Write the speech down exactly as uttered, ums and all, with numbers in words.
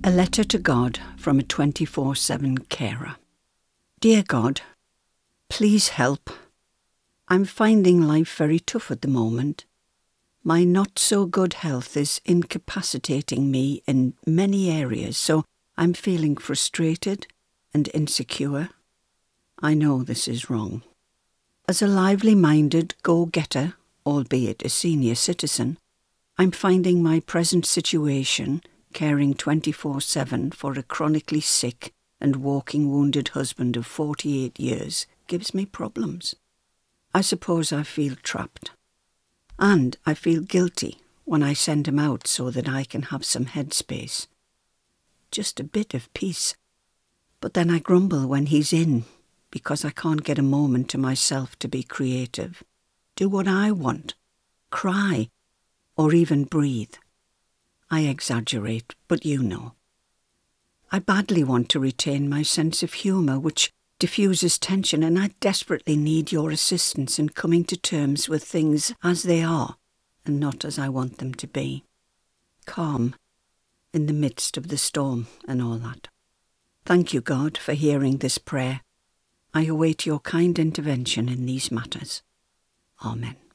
A letter to God from a twenty-four seven carer. Dear God, please help. I'm finding life very tough at the moment. My not-so-good health is incapacitating me in many areas, so I'm feeling frustrated and insecure. I know this is wrong. As a lively-minded go-getter, albeit a senior citizen, I'm finding my present situation, caring twenty-four seven for a chronically sick and walking wounded husband of forty-eight years, gives me problems. I suppose I feel trapped. And I feel guilty when I send him out so that I can have some headspace. Just a bit of peace. But then I grumble when he's in, because I can't get a moment to myself to be creative, do what I want, cry, or even breathe. I exaggerate, but you know. I badly want to retain my sense of humour, which diffuses tension, and I desperately need your assistance in coming to terms with things as they are, and not as I want them to be. Calm, in the midst of the storm and all that. Thank you, God, for hearing this prayer. I await your kind intervention in these matters. Amen.